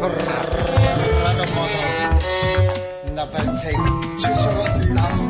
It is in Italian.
brrrr motor. Da bel take. Ci sono la